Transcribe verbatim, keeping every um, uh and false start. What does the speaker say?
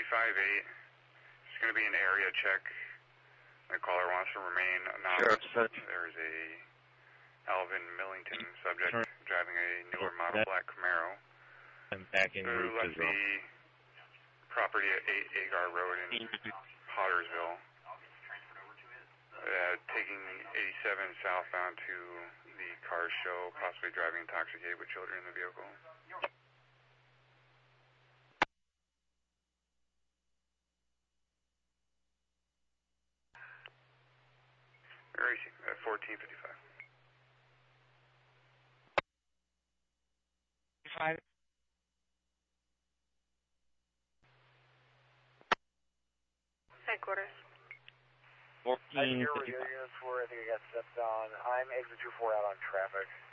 five eight. It's going to be an area check. The caller wants to remain anonymous. Sure. There is a Alvin Millington subject sure. driving a newer model black Camaro. I'm back in who left well. the property at eight Agar Road in Pottersville, uh, taking eighty-seven southbound to the car show, possibly driving intoxicated with children in the vehicle. Racing at fourteen fifty-five. Five. Headquarters. fourteen I hear where your units were. I think I got stepped on. I'm exit two four out on traffic.